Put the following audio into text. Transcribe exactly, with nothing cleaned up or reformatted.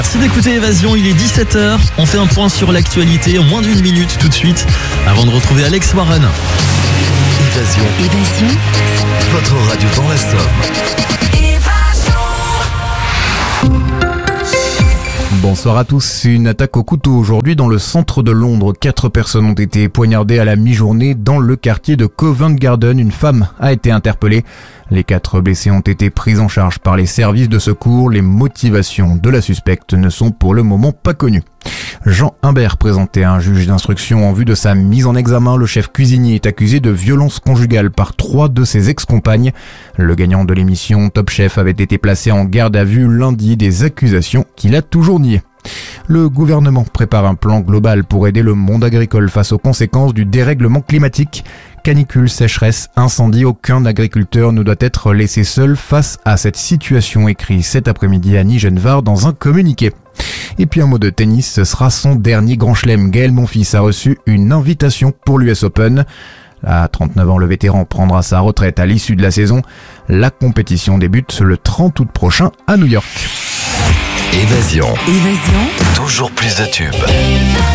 Merci d'écouter Évasion, il est dix-sept heures. On fait un point sur l'actualité en moins d'une minute tout de suite avant de retrouver Alex Warren. Évasion. Évasion. Votre radio dans la Somme. Bonsoir à tous. Une attaque au couteau aujourd'hui dans le centre de Londres. Quatre personnes ont été poignardées à la mi-journée dans le quartier de Covent Garden. Une femme a été interpellée. Les quatre blessés ont été pris en charge par les services de secours. Les motivations de la suspecte ne sont pour le moment pas connues. Jean Humbert présenté à un juge d'instruction en vue de sa mise en examen. Le chef cuisinier est accusé de violence conjugale par trois de ses ex-compagnes. Le gagnant de l'émission Top Chef avait été placé en garde à vue lundi, des accusations qu'il a toujours niées. Le gouvernement prépare un plan global pour aider le monde agricole face aux conséquences du dérèglement climatique. Canicule, sécheresse, incendie, aucun agriculteur ne doit être laissé seul face à cette situation, écrit cet après-midi Annie Genevard dans un communiqué. Et puis un mot de tennis, ce sera son dernier grand chelem. Gaël Monfils a reçu une invitation pour l'U S Open. À trente-neuf ans, le vétéran prendra sa retraite à l'issue de la saison. La compétition débute le trente août prochain à New York. Évasion. Évasion. Toujours plus de tubes.